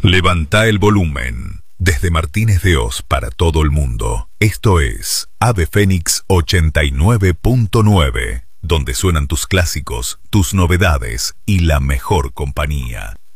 Levanta el volumen. Desde Martínez de Oz para todo el mundo, esto es Ave Fénix 89.9, donde suenan tus clásicos, tus novedades y la mejor compañía.